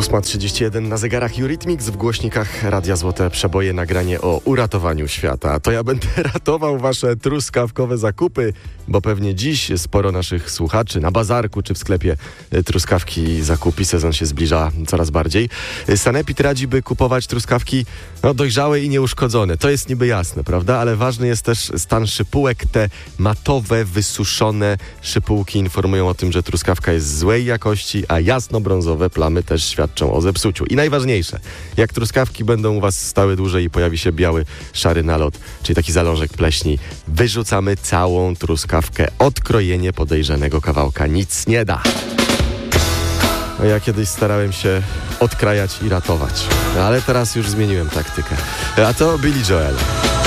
8:31 na zegarach Eurythmics, w głośnikach Radia Złote Przeboje, nagranie o uratowaniu świata. To ja będę ratował wasze truskawkowe zakupy, bo pewnie dziś sporo naszych słuchaczy na bazarku czy w sklepie truskawki zakupi. Sezon się zbliża coraz bardziej. Sanepid radzi, by kupować truskawki dojrzałe i nieuszkodzone. To jest niby jasne, prawda? Ale ważny jest też stan szypułek. Te matowe, wysuszone szypułki informują o tym, że truskawka jest złej jakości, a jasno-brązowe plamy też świadczą o zepsuciu. I najważniejsze, jak truskawki będą u was stały dłużej i pojawi się biały, szary nalot, czyli taki zalążek pleśni, wyrzucamy całą truskawkę. Odkrojenie podejrzanego kawałka nic nie da. Ja kiedyś starałem się odkrajać i ratować, ale teraz już zmieniłem taktykę. A to Billy Joel.